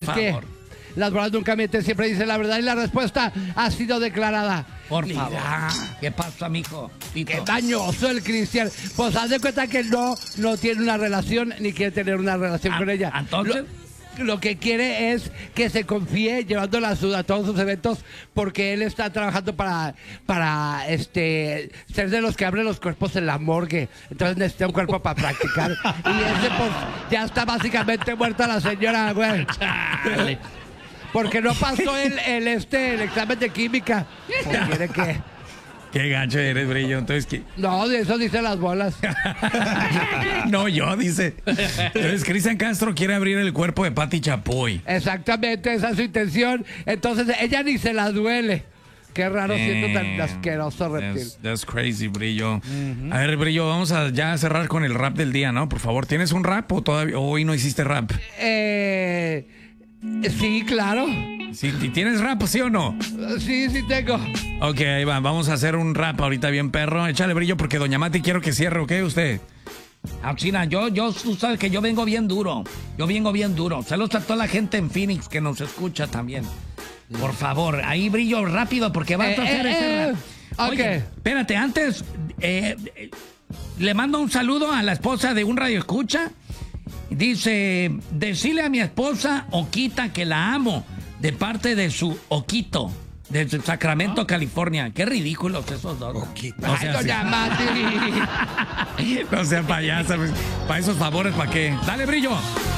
que las bolas nunca mienten, siempre dicen la verdad y la respuesta ha sido declarada. Por Mira, favor. ¿Qué pasa, mijo? Tito. qué dañoso el Cristian. Pues haz de cuenta que no tiene una relación ni quiere tener una relación con ella. Entonces... Lo que quiere es que se confíe llevándola a todos sus eventos porque él está trabajando para ser de los que abren los cuerpos en la morgue. Entonces necesita un cuerpo para practicar. Y ese pues ya está básicamente muerta la señora, güey. Porque no pasó el examen de química. Pues quiere que... Qué gancho eres, Brillo. Entonces, ¿qué? No, de eso dicen las bolas. No, yo, dice. Entonces, Cristian Castro quiere abrir el cuerpo de Pati Chapoy. Exactamente, esa es su intención. Entonces, ella ni se la duele. Qué raro siendo tan asqueroso reptil. That's crazy, Brillo. A ver, Brillo, vamos a ya cerrar con el rap del día, ¿no? Por favor, ¿tienes un rap o todavía hoy no hiciste rap? Sí, claro. ¿Sí, ¿tienes rap, sí o no? Sí, sí tengo. Ok, ahí va. Vamos a hacer un rap ahorita bien perro. Échale, Brillo, porque Doña Mati quiero que cierre, ¿ok? Usted. China, tú sabes que yo vengo bien duro. Saludos a toda la gente en Phoenix que nos escucha también. Por favor, ahí Brillo rápido porque vas a hacer ese rap. Oye, espérate, antes le mando un saludo a la esposa de un radio escucha. Dice, decirle a mi esposa Oquita que la amo de parte de su Oquito, de Sacramento, California. Qué ridículos esos dos. Oquita. No sea, Doña Mati. No sea payasa. Para esos favores, ¿para qué? Dale, Brillo.